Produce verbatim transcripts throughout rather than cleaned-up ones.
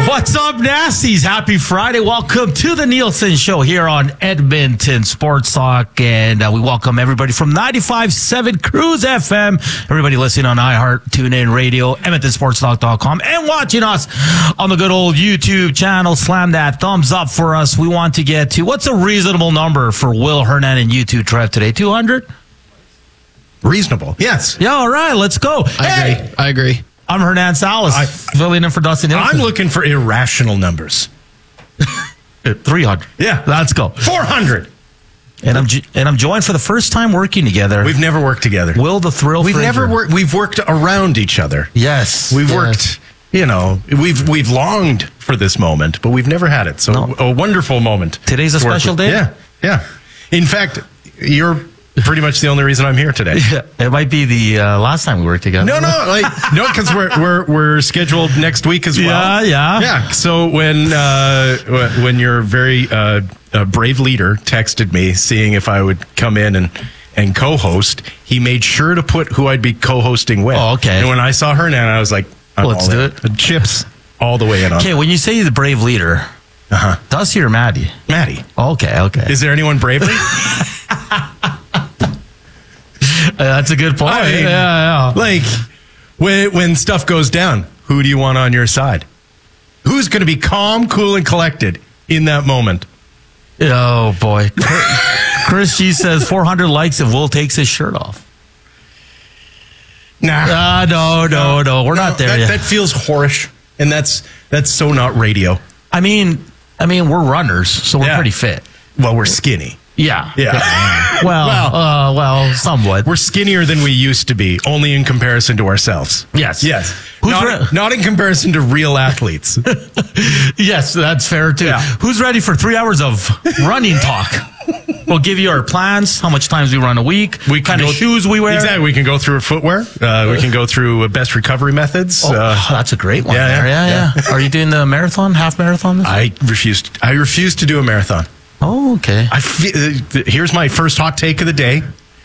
What's up, Nasties? Happy Friday. Welcome to the Nielsen Show here on Edmonton Sports Talk. And uh, we welcome everybody from ninety-five point seven Cruise F M, everybody listening on iHeart, TuneIn Radio, Edmonton Sports Talk dot com, and watching us on the good old YouTube channel. Slam that thumbs up for us. We want to get to, what's a reasonable number for Will Hernan and you two, Trev, today? two hundred? Reasonable. Yes. Yeah, all right, let's go. I hey! agree. I agree. I'm Hernan Salas, I- filling in for Dustin Nielsen. I'm looking for irrational numbers. three hundred. Yeah. Let's go. four hundred. And I'm jo- and I'm joined for the first time working together. We've never worked together. Will the Thrill We've Fraser. never worked. We've worked around each other. Yes. We've yes. worked. You know, we've we've longed for this moment, but we've never had it. So No. a wonderful moment. Today's a to work special with. day? Yeah. Yeah. In fact, you're pretty much the only reason I'm here today. Yeah, it might be the uh, last time we worked together. No, no, like no, because we're we're we're scheduled next week as well. Yeah, yeah. yeah. So when uh, wh- when your very uh, uh, brave leader texted me, seeing if I would come in and and co-host, he made sure to put who I'd be co-hosting with. Oh, okay. And when I saw her, now I was like, I'm Let's all do in. it. Chips all the way in on. Okay, when you say you're the brave leader, Uh huh. Dusty or Maddie? Maddie, Okay, okay. is there anyone braver? Uh, that's a good point. I mean, yeah, yeah. Like when when stuff goes down, who do you want on your side? Who's going to be calm, cool, and collected in that moment? Oh, boy. Chris G says four hundred likes if Will takes his shirt off. Nah. Ah, no, no, no. We're not there that, yet. That feels whorish, and that's that's so not radio. I mean, I mean, we're runners, so we're Yeah. pretty fit. Well, we're skinny. Yeah. Yeah. Well, Well. uh, well, somewhat. We're skinnier than we used to be, only in comparison to ourselves. Yes. Yes. Who's Not, re- not in comparison to real athletes. Yes, that's fair too. Yeah. Who's ready for three hours of running talk? We'll give you our plans, how much times we run a week, We what kind can of go- shoes we wear. Exactly. We can go through footwear. Uh, we can go through uh, best recovery methods. Oh, Uh, that's a great one. yeah, there. yeah, yeah, yeah. Are you doing the marathon, half marathon? this- I refuse. To, I refuse to do a marathon. oh, okay. I fe- uh, here's my first hot take of the day.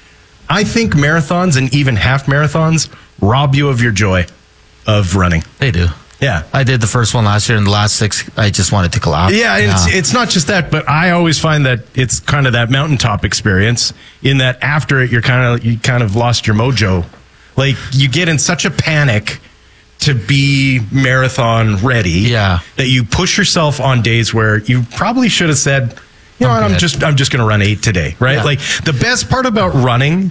I think marathons and even half marathons rob you of your joy of running. They do. Yeah. I did the first one last year, and the last six, I just wanted to collapse. Yeah, and It's, it's not just that, but I always find that it's kind of that mountaintop experience in that after it, you're kind of, you kind of lost your mojo. Like you get in such a panic to be marathon ready Yeah. that you push yourself on days where you probably should have said, you know I'm what, I'm good. just, I'm just going to run eight today. Right. Yeah. Like the best part about running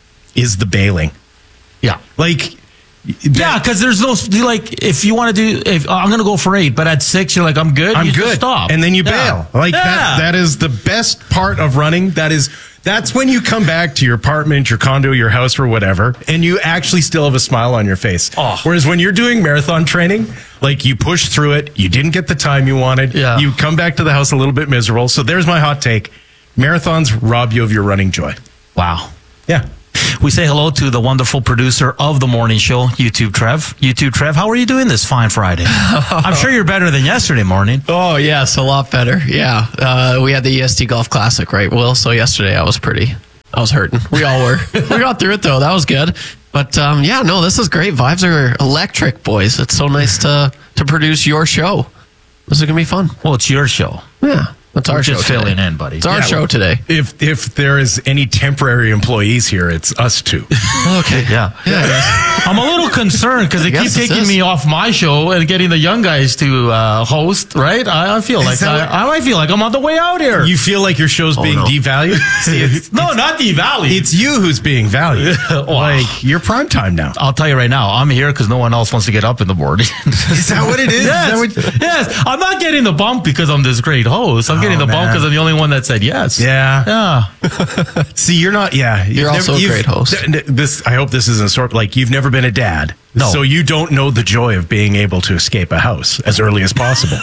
is the bailing. yeah. Like, Yeah, because there's no, like, if you want to do, if I'm going to go for eight, but at six, you're like, I'm good. I'm you good. Just stop. And then you Yeah. bail. Like Yeah. that that is the best part of running. That is that's when you come back to your apartment, your condo, your house, or whatever, and you actually still have a smile on your face. Oh. Whereas when you're doing marathon training, like you push through it, you didn't get the time you wanted, Yeah. you come back to the house a little bit miserable. So there's my hot take. Marathons rob you of your running joy. Wow. Yeah. We say hello to the wonderful producer of the morning show, YouTube Trev. YouTube Trev, how are you doing this fine Friday? I'm sure you're better than yesterday morning. Oh, yes, a lot better. Yeah. Uh, we had the E S T Golf Classic, right, Will? So yesterday I was pretty, I was hurting. We all were. We got through it, though. That was good. But, um, yeah, no, this is great. Vibes are electric, boys. It's so nice to, to produce your show. This is going to be fun. Well, it's your show. Yeah. It's our We're show just today. filling in, buddy. It's our Yeah, show well, today. If if there is any temporary employees here, it's us two. Okay. Yeah. Yeah. I'm a little concerned because they keep guess it taking is. me off my show and getting the young guys to uh, host, right? I, I feel like that I, I feel like I'm on the way out here. You feel like your show's being no. devalued? See, it's, no, not the Valley. it's you who's being valued. Wow. Like, you're prime time now. I'll tell you right now, I'm here because no one else wants to get up in the morning. Is that what it is? Yes, Is that what- yes. I'm not getting the bump because I'm this great host. I'm getting Oh, the bump man. because I'm the only one that said yes. Yeah. Yeah. See, you're not. Yeah, You're You've also a you've- great host. th- th- This, I hope this isn't sort like you've never been a dad, No. so you don't know the joy of being able to escape a house as early as possible.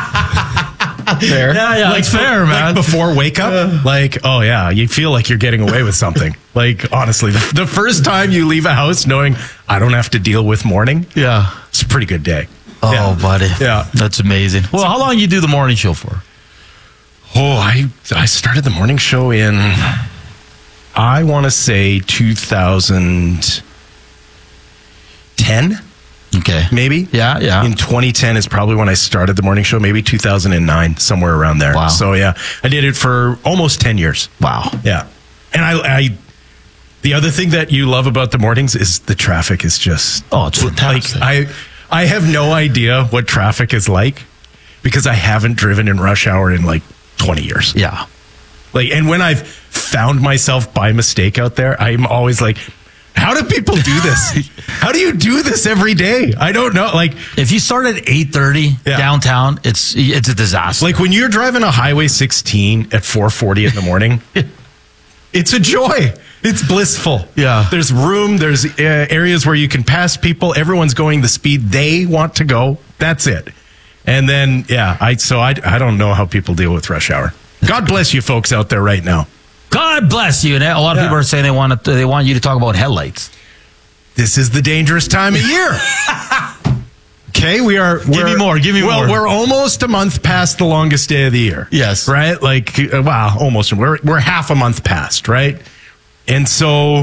Fair. Yeah, yeah. like it's fair, man. Like before wake up, like oh yeah, you feel like you're getting away with something. Like honestly, the, the first time you leave a house knowing I don't have to deal with morning, yeah. it's a pretty good day. Oh, Yeah. buddy. Yeah. That's amazing. Well, how long you do the morning show for? Oh, I I started the morning show in I want to say two thousand ten. Okay. maybe. Yeah, yeah. In twenty ten is probably when I started the morning show, maybe two thousand nine, somewhere around there. Wow. So, yeah, I did it for almost ten years. Wow. Yeah. And I, I, the other thing that you love about the mornings is the traffic is just, Oh, it's fantastic. like, I, I have no idea what traffic is like because I haven't driven in rush hour in like twenty years. Yeah. Like, and when I've found myself by mistake out there, I'm always like, how do people do this? How do you do this every day? I don't know. Like, If you start at eight thirty Yeah. downtown, it's it's a disaster. like when you're driving a Highway sixteen at four forty in the morning, it's a joy. It's blissful. Yeah. There's room. There's uh, areas where you can pass people. Everyone's going the speed they want to go. That's it. And then, yeah, I so I, I don't know how people deal with rush hour. God bless you folks out there right now. God bless you. And a lot of Yeah. people are saying they want to, they want you to talk about headlights. This is the dangerous time of year. Okay, we are. Give me we're- more, give me well, more. we're almost a month past the longest day of the year. Yes. right. Like, uh, wow, almost. We're we're half a month past, right? And so,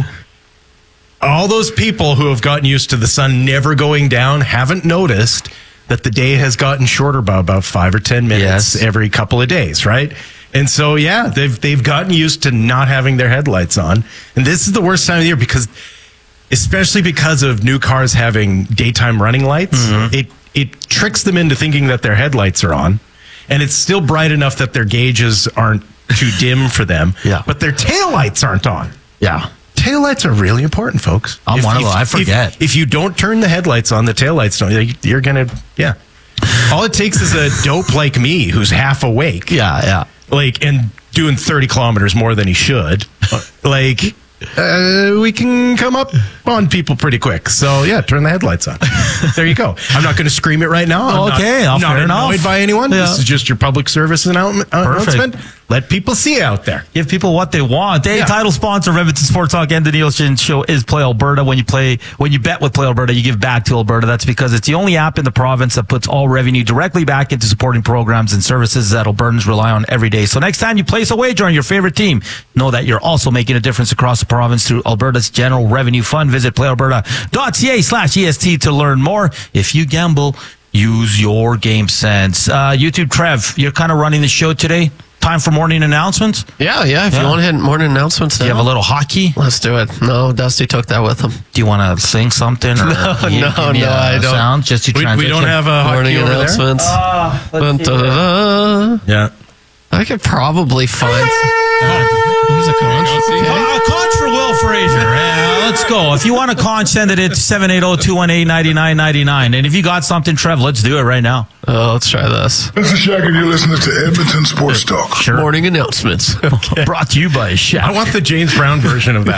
all those people who have gotten used to the sun never going down haven't noticed that the day has gotten shorter by about five or ten minutes Yes. every couple of days, right? And so, yeah, they've they've gotten used to not having their headlights on, and this is the worst time of the year because, especially because of new cars having daytime running lights, Mm-hmm. it it tricks them into thinking that their headlights are on, and it's still bright enough that their gauges aren't too dim for them. Yeah. but their taillights aren't on. Yeah. Taillights are really important, folks. I'm one of them. I if- forget. If, if you don't turn the headlights on, the taillights don't. like, You're gonna, yeah. All it takes is a dope like me who's half awake, Yeah. Yeah. like, and doing thirty kilometers more than he should. Like, uh, we can come up on people pretty quick. So yeah, turn the headlights on. There you go. I'm not going to scream it right now. I'm Okay, not, fair not annoyed enough. by anyone. Yeah. This is just your public service annou- announcement. Let people see out there. Give people what they want. Hey, Yeah. title sponsor of Edmonton Sports Talk and the Nielsen Show is Play Alberta. When you play, when you bet with Play Alberta, you give back to Alberta. That's because it's the only app in the province that puts all revenue directly back into supporting programs and services that Albertans rely on every day. So next time you place a wager on your favorite team, know that you're also making a difference across the province through Alberta's General Revenue Fund. Visit playalberta.ca slash EST to learn more. If you gamble, use your game sense. Uh, YouTube Trev, you're kind of running the show today. Time for morning announcements. Yeah, yeah. If Yeah. you want to hit morning announcements, Do you have a little hockey? let's do it. No, Dusty took that with him. Do you want to sing something? Or No, give me no, a no, I don't. Sound just to We, we transition? don't have a Morning hockey over there. announcements. Ah, Dun, dun, dun, dun. Yeah. I could probably find. Who's a conch? A conch for Will Fraser. Yeah, let's go. If you want a conch, send it in seven eight zero, two one eight, nine nine nine nine. And if you got something, Trev, let's do it right now. Oh, let's try this. This is Shaq, and you're listening to Edmonton Sports Talk. Sure. Morning announcements. Brought to you by Shaq. I want the James Brown version of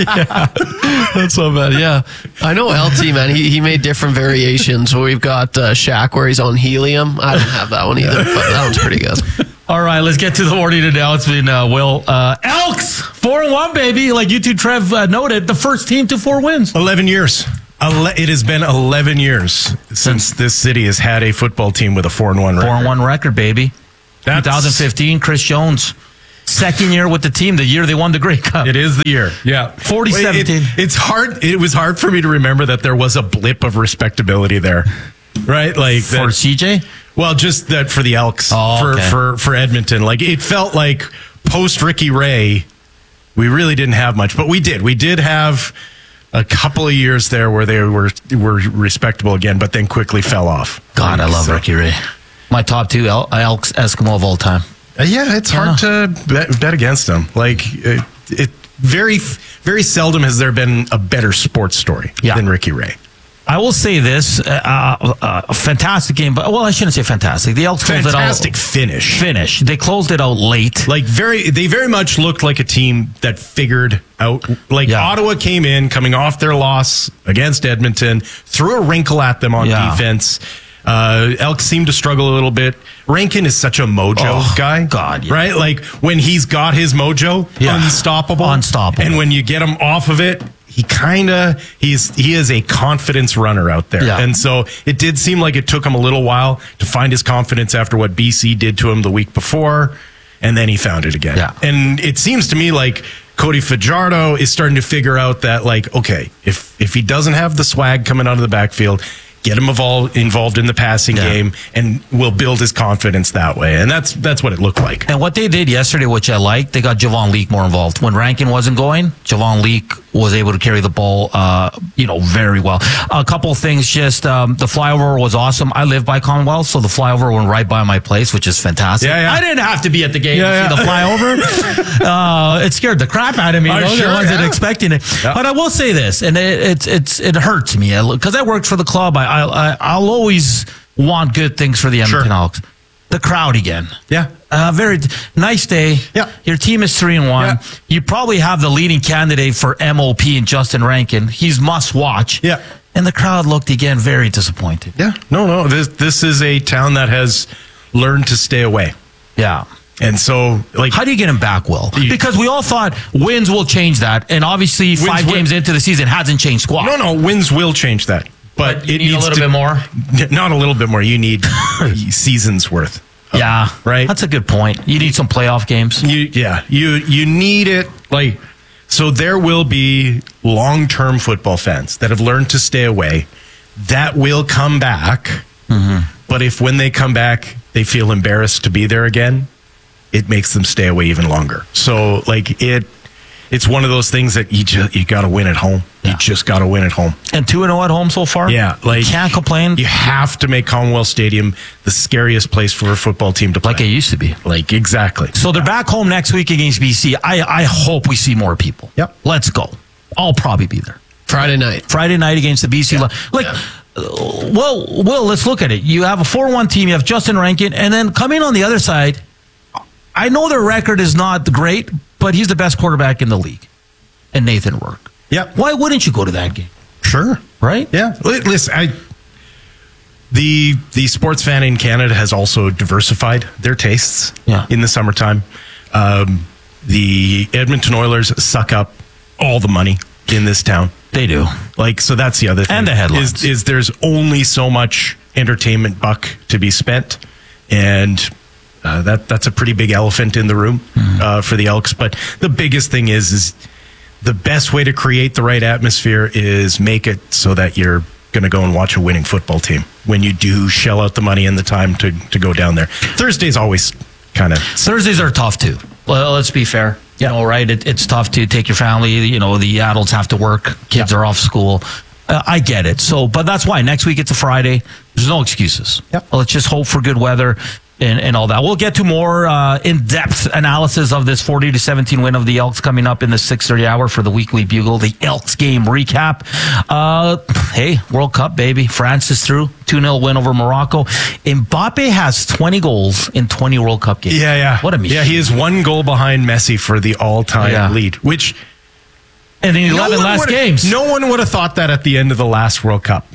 that. That's so bad. Yeah, I know L T, man. He he made different variations. We've got uh, Shaq where he's on helium. I don't have that one either, but that one's pretty good. All right, let's get to the morning announcement, uh, Will. Uh, Elks, four and one, baby. Like you two, Trev, uh, noted, the first team to four wins. eleven years. Ele- it has been eleven years since this city has had a football team with a four and one record. Four and one record, baby. That's- twenty fifteen, Chris Jones. Second year with the team, the year they won the Grey Cup. It is the year. Yeah. forty Wait, seventeen. It, it's hard. It was hard for me to remember that there was a blip of respectability there. Right? Like For that, C J? well, just that for the Elks, Oh, for, okay. for, for Edmonton. Like it felt like post Ricky Ray, we really didn't have much, but we did. We did have a couple of years there where they were were respectable again, but then quickly fell off. God, I love So- Ricky Ray. My top two El- Elks Eskimo of all time. Uh, yeah, it's hard to bet, bet against them. Like it, it, very, very seldom has there been a better sports story Yeah. than Ricky Ray. I will say this: uh, uh, a fantastic game, but well, I shouldn't say fantastic. The Elks closed Fantastic it out. finish. Finish. They closed it out late. Like very, they very much looked like a team that figured out. Like Yeah. Ottawa came in coming off their loss against Edmonton, threw a wrinkle at them on Yeah. defense. Uh, Elks seemed to struggle a little bit. Rankin is such a mojo Oh, guy, God, yeah. right? Like when he's got his mojo, Yeah. unstoppable, Unstoppable. And when you get him off of it, he kind of he's he is a confidence runner out there. Yeah. And so it did seem like it took him a little while to find his confidence after what B C did to him the week before, and then he found it again. Yeah. And it seems to me like Cody Fajardo is starting to figure out that, like, okay, if if he doesn't have the swag coming out of the backfield, get him involved involved in the passing Yeah. game, and will build his confidence that way. And that's that's what it looked like. And what they did yesterday, which I liked, they got Javon Leak more involved. When Rankin wasn't going, Javon Leak was able to carry the ball, uh, you know, very well. A couple of things, just um, the flyover was awesome. I live by Commonwealth, so the flyover went right by my place, which is fantastic. Yeah, yeah. I didn't have to be at the game Yeah, to see yeah. the flyover. uh, it scared the crap out of me. Oh, I sure, wasn't yeah. expecting it. Yeah. But I will say this, and it, it's it's it hurts me because I worked for the club. I, I I'll always want good things for the Edmonton Sure. Elks. The crowd again. Yeah. Uh, very nice day. Yeah. Your team is three and one. Yeah. You probably have the leading candidate for M O P in Justin Rankin. He's must watch. Yeah. And the crowd looked again very disappointed. Yeah. No, no. This this is a town that has learned to stay away. Yeah. And so, like, How do you get him back, Will? You- Because we all thought wins will change that. And obviously, five will- games into the season hasn't changed squat. no, no, wins will change that. But, But you it need a needs little to, bit more? Not a little bit more. You need seasons worth. of- Yeah. Right? That's a good point. You need some playoff games. You, yeah, you you need it. Like, so there will be long term football fans that have learned to stay away. That will come back. Mm-hmm. But if when they come back, they feel embarrassed to be there again, it makes them stay away even longer. So, like it, it's one of those things that you just you got to win at home. Yeah. You just got to win at home. And two and zero at home so far. Yeah, like can't complain. You have to make Commonwealth Stadium the scariest place for a football team to play. Like it used to be. Like exactly. So they're back home next week against B C. I, I hope we see more people. Yep. Let's go. I'll probably be there. Friday night. Friday night against the B C. Li- Like, uh, well, well, let's look at it. You have a four one team. You have Justin Rankin. And then coming on the other side, I know their record is not great, but he's the best quarterback in the league. And Nathan Rourke. Yep. Why wouldn't you go to that game? Sure. Right? Yeah. Li- Listen, I the the sports fan in Canada has also diversified their tastes. Yeah. In the summertime, um, the Edmonton Oilers suck up all the money in this town. They do. Like, so that's the other thing. And the headlines. Is, is there's only so much entertainment buck to be spent. And uh, that that's a pretty big elephant in the room Mm-hmm. uh, for the Elks. But the biggest thing is, is the best way to create the right atmosphere is make it so that you're going to go and watch a winning football team when you do shell out the money and the time to, to go down there. Thursday's always kind of... Thursdays are tough too. Well, let's be fair. You know, right? It, it's tough to take your family. You know, the adults have to work. Kids Yeah. are off school. Uh, I get it. So, but that's why next week it's a Friday. There's no excuses. Yep. Well, let's just hope for good weather and, and all that. We'll get to more uh, in-depth analysis of this forty to seventeen win of the Elks coming up in the six thirty hour for the Weekly Bugle, the Elks game recap. Uh, hey, World Cup, baby. France is through. two nil win over Morocco. Mbappe has twenty goals in twenty World Cup games. Yeah, yeah. What a machine. Yeah, he is one goal behind Messi for the all-time Yeah. lead, which... And in eleven one last would've- games. No one would have thought that at the end of the last World Cup.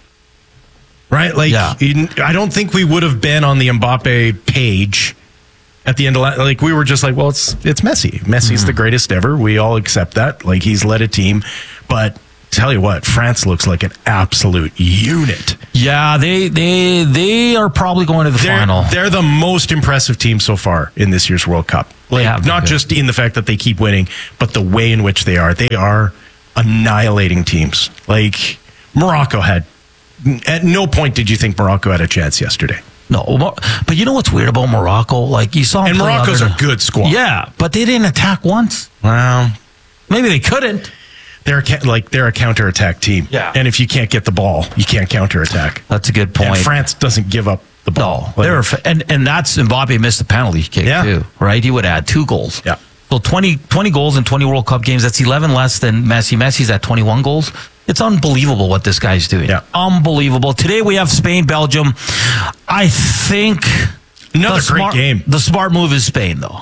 Right? Like, Yeah. you- I don't think we would have been on the Mbappe page at the end of la- like we were just like, well, it's it's Messi. Messi's Mm-hmm. the greatest ever. We all accept that. Like, he's led a team, but tell you what, France looks like an absolute unit. Yeah, they they they are probably going to the They're, final. they're the most impressive team so far in this year's World Cup. Like, have been not good. just in the fact that they keep winning, but the way in which they are. They are annihilating teams. Like, Morocco had, at no point did you think Morocco had a chance yesterday. No, Mo- but you know what's weird about Morocco? Like you saw, them And play Morocco's other- a good squad. Yeah, but they didn't attack once. Well, Maybe they couldn't. they're a, ca- like they're a counterattack team. Yeah. And if you can't get the ball, you can't counterattack. That's a good point. And France doesn't give up the ball. No, Like, they were, fa- and and that's Mbappe missed the penalty kick Yeah. too, right? He would add two goals. Yeah. So twenty, twenty goals in twenty World Cup games. That's eleven less than Messi. Messi's at twenty-one goals. It's unbelievable what this guy's doing. Yeah. Unbelievable. Today we have Spain, Belgium. I think Another the great smart- game. The smart move is Spain, though.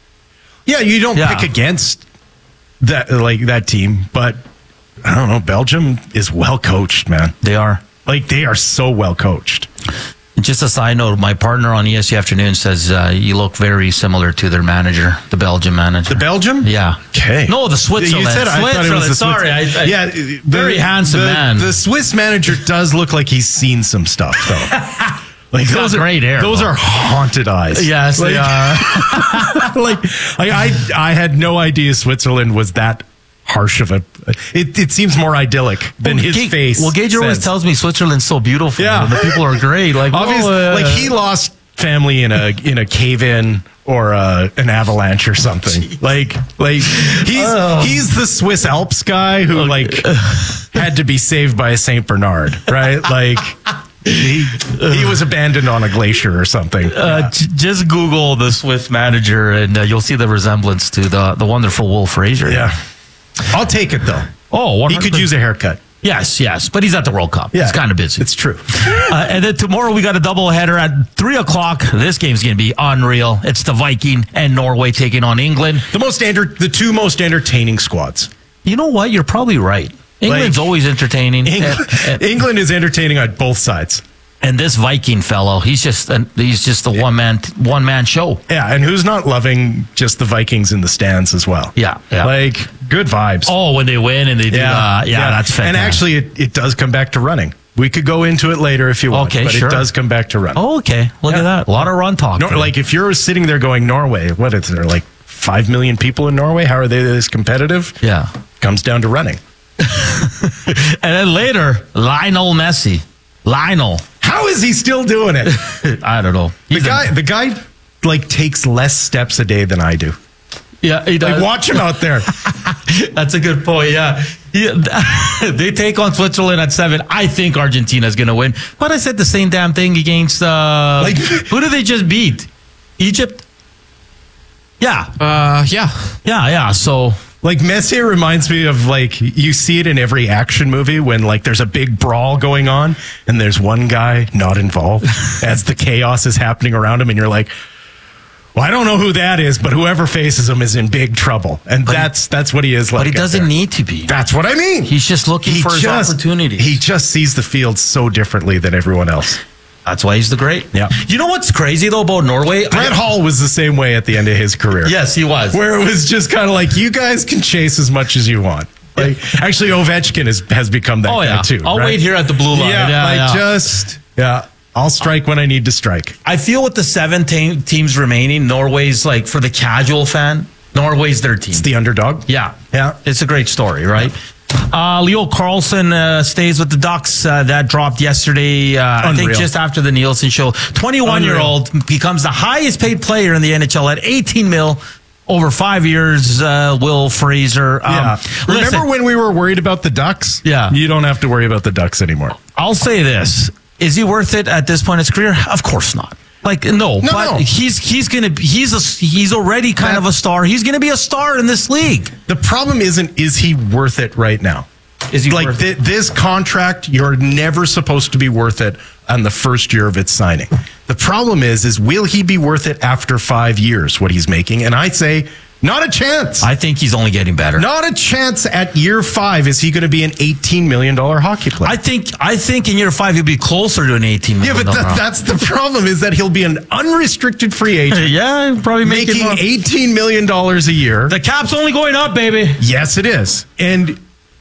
Yeah, you don't Yeah. pick against that like that team, but I don't know. Belgium is well coached, man. They are. Like, they are so well coached. Just a side note, my partner on E S P Afternoon says uh, you look very similar to their manager, the Belgian manager. The Belgium? Yeah. Okay. No, the Switzerland. You said I thought it was the Sorry. I, Swiss- I, yeah, the- very handsome the, man. The Swiss manager does look like he's seen some stuff, though. Like, He's got those are great hair, Those though. are haunted eyes. Yes, like, they are. like, like I, I had no idea Switzerland was that harsh of a. It, it seems more idyllic than Well, his Gage- face. Well, Gage always says. tells me Switzerland's so beautiful. Yeah. And the people are great. Like, Obviously, oh, uh, like he lost family in a in a cave in or uh, an avalanche or something. Like like he's Oh. he's the Swiss Alps guy who like had to be saved by a Saint Bernard, right? Like he he was abandoned on a glacier or something. Uh, j- just Google the Swiss manager, and uh, you'll see the resemblance to the the wonderful Will Fraser. Yeah, I'll take it though. Oh, He one hundred percent. could use a haircut. Yes, yes, but he's at the World Cup. Yeah, He's kind of busy. It's true. Uh, and then tomorrow we got a doubleheader at three o'clock. This game's going to be unreal. It's the Viking and Norway taking on England. The most enter- the two most entertaining squads. You know what? You're probably right. England's Like, always entertaining. England, And, and, England is entertaining on both sides. and this Viking fellow, he's just an, he's just a one man one man show. Yeah, and who's not loving just the Vikings in the stands as well? Yeah, yeah. Like, good vibes. Oh, when they win and they do that. Yeah, that's fantastic. And actually, it, it does come back to running. We could go into it later if you want, Okay, but sure. it does come back to running. Oh, okay. Look Yeah. at that. A lot of run talk. Nor- there. like, if you're sitting there going, Norway, what is there, like five million people in Norway? How are they this competitive? Yeah. Comes down to running. And then later, Lionel Messi. Lionel. How is he still doing it? I don't know. The He's a- guy, the guy, like, takes less steps a day than I do. yeah, he does. Like, watch him out there. That's a good point. Yeah. yeah. They take on Switzerland at seven. I think Argentina's going to win. But I said the same damn thing against, uh, Like- who did they just beat? Egypt? Yeah. Uh, yeah. Yeah. Yeah. So, Like, Messi reminds me of, like, you see it in every action movie when, like, there's a big brawl going on and there's one guy not involved as the chaos is happening around him. And you're like, well, I don't know who that is, but whoever faces him is in big trouble. And that's that's what he is like. but he out doesn't there. need to be. That's what I mean. He's just looking for his just, opportunities. He just sees the field so differently than everyone else. That's why he's the great. Yeah. You know what's crazy, though, about Norway? Brett I- Hall was the same way at the end of his career. Yes, he was. Where it was just kind of like, you guys can chase as much as you want. Like, actually, Ovechkin has, has become that Oh, guy yeah. too. I'll right? wait here at the blue line. Yeah, Yeah, like yeah. just, yeah, I'll strike when I need to strike. I feel with the seven te- teams remaining, Norway's like, for the casual fan, Norway's their team. It's the underdog. Yeah. Yeah. It's a great story, right? Uh, Leo Carlson uh, stays with the Ducks. Uh, that dropped yesterday, uh, I think Unreal. just after the Nielsen show. twenty-one-year-old becomes the highest paid player in the N H L at eighteen mil over five years. Uh, Will Fraser. Um, Yeah. Remember listen, when we were worried about the Ducks? Yeah. You don't have to worry about the Ducks anymore. I'll say this. Is he worth it at this point in his career? Of course not. Like, no, No, but no. he's he's gonna be- he's a he's already kind That- of a star. He's gonna be a star in this league. The problem isn't, is he worth it right now? Is he like worth thi- this contract, you're never supposed to be worth it on the first year of its signing. The problem is, is will he be worth it after five years, what he's making? And I say, not a chance. I think he's only getting better. Not a chance at year five is he going to be an eighteen million dollars hockey player. I think I think in year five he'll be closer to an eighteen yeah, million. but that, that's the problem is that he'll be an unrestricted free agent yeah, probably making, making more. eighteen million dollars a year. The cap's only going up, baby. Yes, it is. And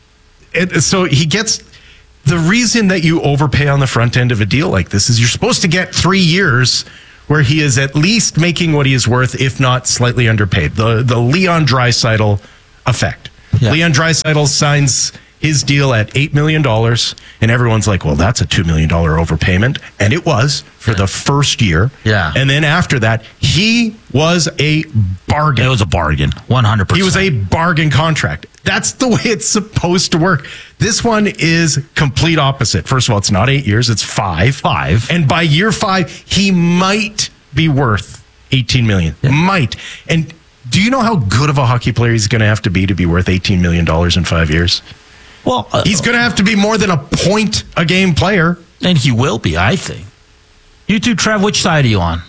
it, so he gets the reason that you overpay on the front end of a deal like this is you're supposed to get three years where he is at least making what he is worth, if not slightly underpaid. The the Leon Draisaitl effect. Yeah. Leon Draisaitl signs his deal at eight million dollars, and everyone's like, well, that's a two million dollars overpayment. And it was for the first year. Yeah. And then after that, he was a bargain. It was a bargain, one hundred percent. He was a bargain contract. That's the way it's supposed to work. This one is complete opposite. First of all, it's not eight years, it's five. Five. And by year five, he might be worth eighteen million. Yeah. Might. And do you know how good of a hockey player he's going to have to be to be worth eighteen million dollars in five years? well, uh, He's going to have to be more than a point a game player. and he will be. I think. You two, Trev, which side are you on?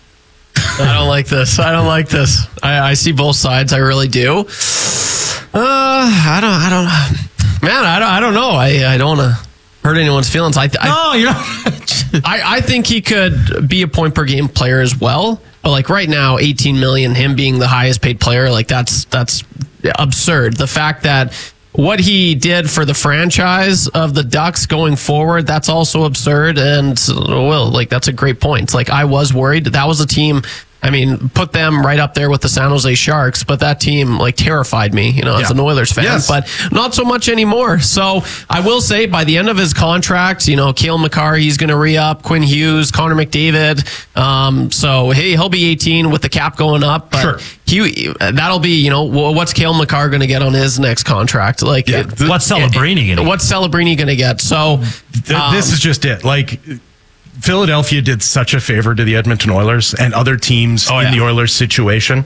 I don't like this. I don't like this. I, I see both sides. I really do. Uh, I don't. I don't. Man, I don't. I don't know. I, I don't want to hurt anyone's feelings. I. I No, you're not. I, I think he could be a point per game player as well. But like right now, eighteen million, him being the highest paid player, like that's that's absurd. The fact that what he did for the franchise of the Ducks going forward, that's also absurd. And well, like that's a great point. It's like I was worried that was a team I mean, put them right up there with the San Jose Sharks, but that team like terrified me, you know, as Yeah. an Oilers fan, Yes. but not so much anymore. So I will say by the end of his contract, you know, Cale Makar, he's going to re-up, Quinn Hughes, Connor McDavid. Um, so, hey, he'll be eighteen with the cap going up, but Sure. he, that'll be, you know, wh- what's Cale Makar going to get on his next contract? Like, Yeah. it- What's Celebrini gonna What's Celebrini going to get? So, Th- um, this is just it. Like, Philadelphia did such a favor to the Edmonton Oilers and other teams Oh, in yeah. the Oilers situation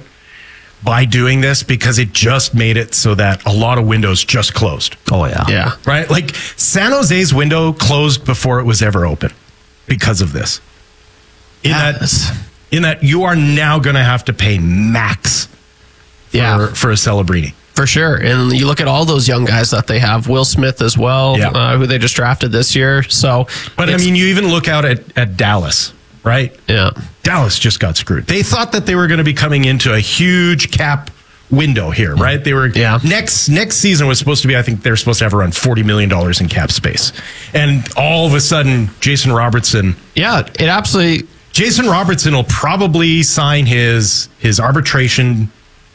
by doing this, because it just made it so that a lot of windows just closed. Oh, yeah. yeah. Right? Like, San Jose's window closed before it was ever open because of this. In Yes. that, in that you are now going to have to pay max for, Yeah. for a Celebrini. For sure. And you look at all those young guys that they have, Will Smith as well, Yeah. uh, who they just drafted this year. So, But I it's- mean, you even look out at, at Dallas, right? yeah. Dallas just got screwed. They thought that they were going to be coming into a huge cap window here, right? They were Yeah. next next season was supposed to be, I think they're supposed to have around forty million dollars in cap space. And all of a sudden, Jason Robertson Yeah, it absolutely. Jason Robertson will probably sign his his arbitration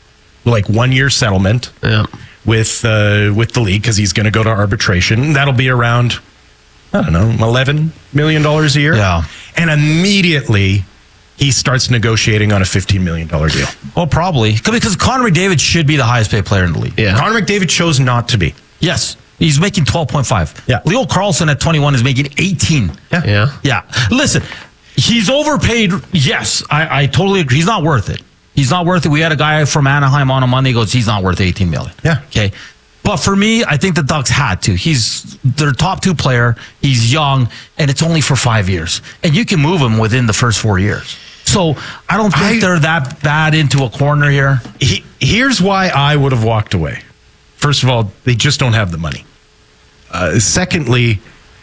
like one year settlement Yeah. with uh, with the league, because he's going to go to arbitration. That'll be around, I don't know, eleven million dollars a year. Yeah. And immediately he starts negotiating on a fifteen million dollars deal. Well, probably. Because Connor McDavid should be the highest paid player in the league. Yeah. Connor McDavid chose not to be. Yes. He's making twelve point five. Yeah. Leo Carlson at twenty-one is making eighteen. Yeah. Yeah. Listen, he's overpaid. Yes, I, I totally agree. He's not worth it. He's not worth it. We had a guy from Anaheim on a Monday goes, he's not worth eighteen million. Yeah. Okay. But for me, I think the Ducks had to. He's their top two player. He's young, and it's only for five years. And you can move him within the first four years. So I don't think I- they're that bad into a corner here. He, here's why I would have walked away. First of all, they just don't have the money. Uh, secondly,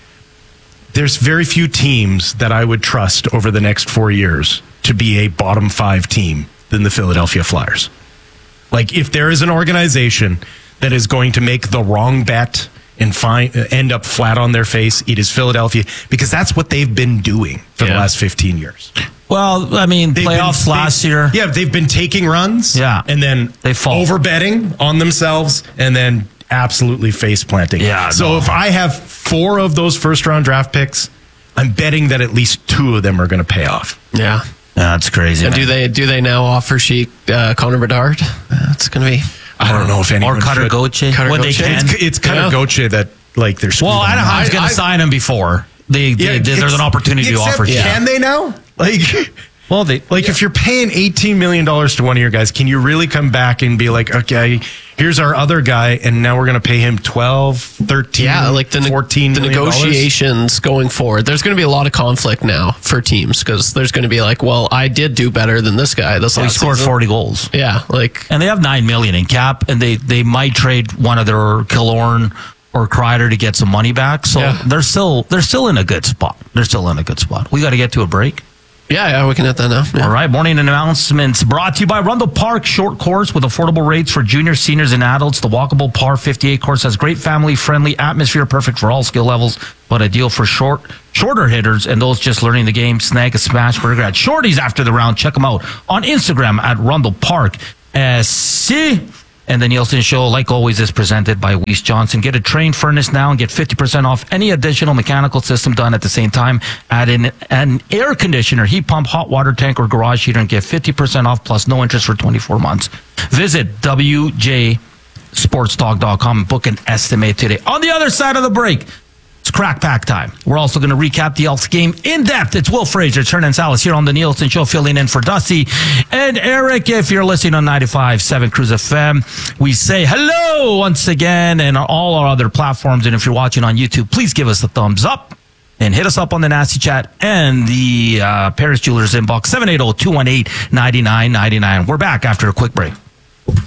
there's very few teams that I would trust over the next four years to be a bottom five team than the Philadelphia Flyers. Like, if there is an organization that is going to make the wrong bet and find, end up flat on their face, it is Philadelphia, because that's what they've been doing for the Yeah. last fifteen years. Well, I mean, They've playoffs been- last they- year. Yeah, they've been taking runs. Yeah. And then They fall. over betting on themselves and then absolutely face planting. Yeah, So no. if I have four of those first round draft picks, I'm betting that at least two of them are going to pay off. Yeah. That's crazy. And man. do they do they now offer sheet uh, Connor Bedard? That's going to be. I don't know if anyone or Cutter should. Goche Cutter when they Gauthier. can. It's, it's kind Yeah. of Goche that like they're screwed Well, on. Anaheim's I- going I- to sign him before they, they, Yeah, there's ex- an opportunity to except offer. Can they now? Like, Well, they like if you're paying eighteen million dollars to one of your guys, can you really come back and be like, okay, here's our other guy, and now we're going to pay him twelve, thirteen, Yeah, like the, ne- fourteen the million dollars? negotiations going forward. There's going to be a lot of conflict now for teams because there's going to be like, well, I did do better than this guy. This they last scored season. forty goals. Yeah, like And they have nine million in cap, and they, they might trade one of their Killorn or Kreider to get some money back. So Yeah. they're still they're still in a good spot. They're still in a good spot. We got to get to a break. yeah, yeah, we can hit that now. Yeah. All right, morning announcements brought to you by Rundle Park Short Course with affordable rates for juniors, seniors, and adults. The walkable Par fifty-eight course has great family-friendly atmosphere, perfect for all skill levels, but ideal for short, shorter hitters and those just learning the game. Snag a smash burger at Shorty's after the round. Check them out on Instagram at Rundle Park S C. And the Nielsen Show, like always, is presented by Weiss Johnson. Get a Train furnace now and get fifty percent off any additional mechanical system done at the same time. Add in an air conditioner, heat pump, hot water tank, or garage heater and get fifty percent off plus no interest for twenty-four months. Visit W J sports dog dot com and book an estimate today. On the other side of the break, it's crack pack time. We're also going to recap the Elks game in depth. It's Will Fraser, Turn and Salas here on the Nielsen Show, filling in for Dusty and Eric. If you're listening on ninety-five point seven Cruise F M, we say hello once again, and on all our other platforms. And if you're watching on YouTube, please give us a thumbs up and hit us up on the Nasty Chat and the uh, Paris Jewelers inbox, seven eight zero, two one eight, nine nine nine nine. We're back after a quick break.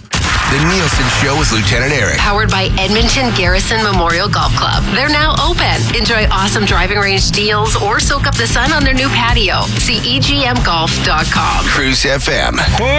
The Nielsen Show with Lieutenant Eric. Powered by Edmonton Garrison Memorial Golf Club. They're now open. Enjoy awesome driving range deals or soak up the sun on their new patio. See E G M golf dot com. Cruise F M.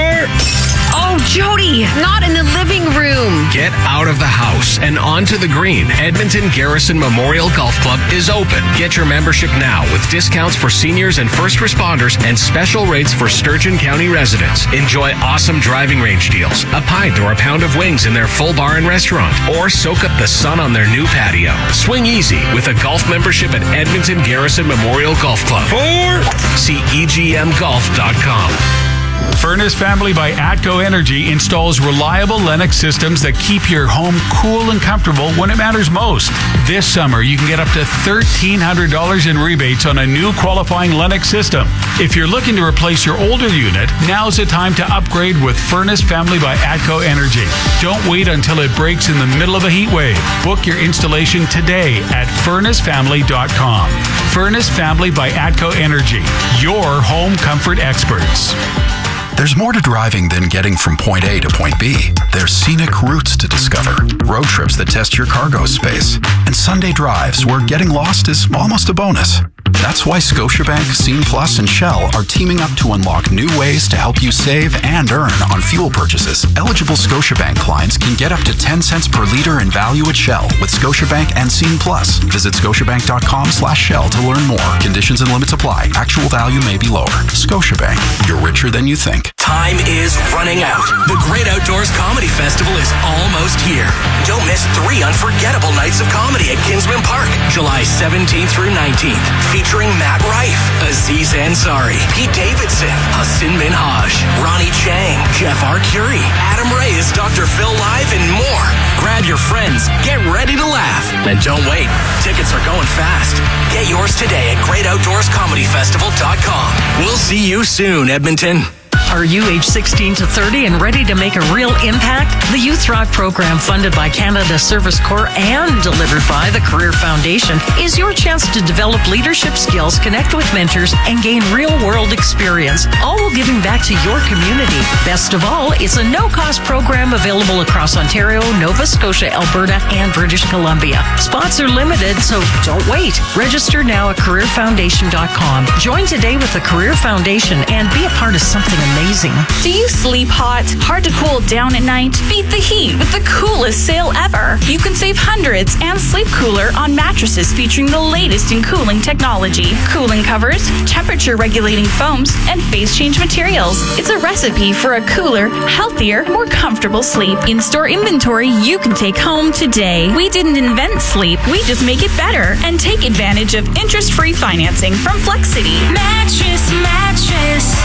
Oh, Jody, not in the living room. Get out of the house and onto the green. Edmonton Garrison Memorial Golf Club is open. Get your membership now with discounts for seniors and first responders and special rates for Sturgeon County residents. Enjoy awesome driving range deals, a pint or a pound of wings in their full bar and restaurant, or soak up the sun on their new patio. Swing easy with a golf membership at Edmonton Garrison Memorial Golf Club. Or see E G M golf dot com. Furnace Family by ATCO Energy installs reliable Lennox systems that keep your home cool and comfortable when it matters most. This summer, you can get up to thirteen hundred dollars in rebates on a new qualifying Lennox system. If you're looking to replace your older unit, now's the time to upgrade with Furnace Family by ATCO Energy. Don't wait until it breaks in the middle of a heat wave. Book your installation today at furnace family dot com. Furnace Family by ATCO Energy, your home comfort experts. There's more to driving than getting from point A to point B. There's scenic routes to discover, road trips that test your cargo space, and Sunday drives where getting lost is almost a bonus. That's why Scotiabank, Scene Plus, and Shell are teaming up to unlock new ways to help you save and earn on fuel purchases. Eligible Scotiabank clients can get up to ten cents per liter in value at Shell with Scotiabank and Scene Plus. Visit scotiabank.com slash Shell to learn more. Conditions and limits apply. Actual value may be lower. Scotiabank, you're richer than you think. Time is running out. The Great Outdoors Comedy Festival is almost here. Don't miss three unforgettable nights of comedy at Kinsman Park, July seventeenth through nineteenth. Featuring Matt Rife, Aziz Ansari, Pete Davidson, Hassan Minhaj, Ronnie Chang, Jeff Arcuri, Adam Reyes, Doctor Phil Live, and more. Grab your friends, get ready to laugh, and don't wait. Tickets are going fast. Get yours today at great outdoors comedy festival dot com. We'll see you soon, Edmonton. Are you age sixteen to thirty and ready to make a real impact? The Youth Thrive program, funded by Canada Service Corps and delivered by the Career Foundation, is your chance to develop leadership skills, connect with mentors, and gain real-world experience, all while giving back to your community. Best of all, it's a no-cost program available across Ontario, Nova Scotia, Alberta, and British Columbia. Spots are limited, so don't wait. Register now at career foundation dot com. Join today with the Career Foundation and be a part of something amazing. Amazing. Do you sleep hot? Hard to cool down at night? Beat the heat with the coolest sale ever. You can save hundreds and sleep cooler on mattresses featuring the latest in cooling technology. Cooling covers, temperature regulating foams, and phase change materials. It's a recipe for a cooler, healthier, more comfortable sleep. In-store inventory you can take home today. We didn't invent sleep, we just make it better. And take advantage of interest-free financing from Flexity. Mattress, mattress.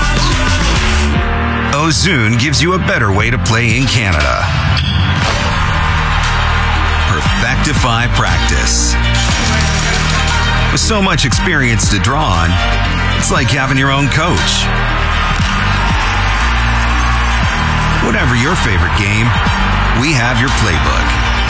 Ozune gives you a better way to play in Canada. Perfectify practice. With so much experience to draw on, it's like having your own coach. Whatever your favorite game, we have your playbook.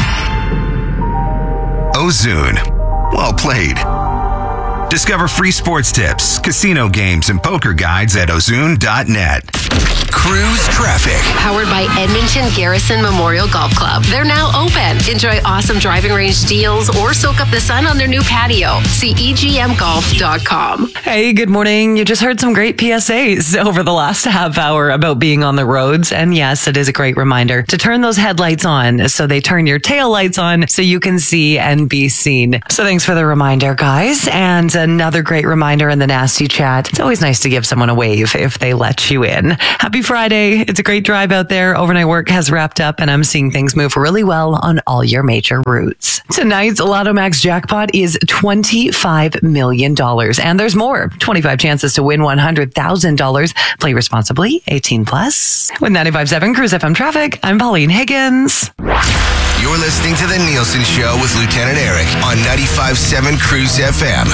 Ozune. Well played. Discover free sports tips, casino games, and poker guides at ozune dot net. Cruise traffic. Powered by Edmonton Garrison Memorial Golf Club. They're now open. Enjoy awesome driving range deals or soak up the sun on their new patio. See E G M golf dot com. Hey, good morning. You just heard some great P S As over the last half hour about being on the roads. And yes, it is a great reminder to turn those headlights on so they turn your tail lights on so you can see and be seen. So thanks for the reminder, guys. And another great reminder in the nasty chat. It's always nice to give someone a wave if they let you in. Happy Friday. It's a great drive out there. Overnight work has wrapped up and I'm seeing things move really well on all your major routes. Tonight's Lotto Max jackpot is twenty-five million dollars. And there's more. twenty-five chances to win one hundred thousand dollars. Play responsibly. eighteen plus. With ninety-five point seven Cruise F M Traffic, I'm Pauline Higgins. You're listening to The Nielsen Show with Lieutenant Eric on ninety-five point seven Cruise F M.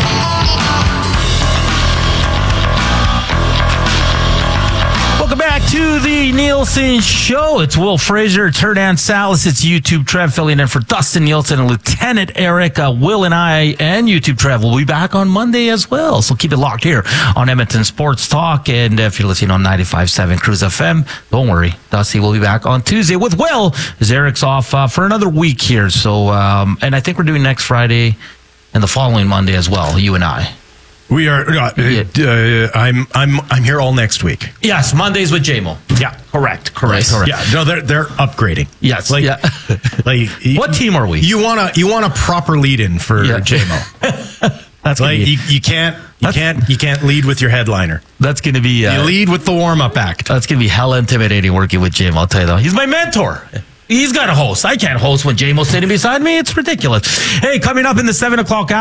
Welcome back to the Nielsen Show. It's Will Fraser, Turdan Salas. It's YouTube Trev filling in for Dustin Nielsen and Lieutenant Eric. Uh, Will and I and YouTube Trev will be back on Monday as well. So keep it locked here on Edmonton Sports Talk. And if you're listening on ninety-five point seven Cruise F M, don't worry. Dusty will be back on Tuesday with Will, as Eric's off uh, for another week here. So, um, and I think we're doing next Friday and the following Monday as well, you and I. We are. Uh, uh, I'm. I'm. I'm here all next week. Yes, Mondays with J M O. Yeah, correct. Correct. Correct. Yeah. No, they're they're upgrading. Yes. Like, yeah. like what team are we? You want to you want a proper lead in for yeah. J M O. That's like be, you, you can't you can't you can't lead with your headliner. That's going to be uh, you lead with the warm up act. That's going to be hella intimidating working with J M O. I'll tell you though, he's my mentor. He's got to host. I can't host when J M O's sitting beside me. It's ridiculous. Hey, coming up in the seven o'clock hour.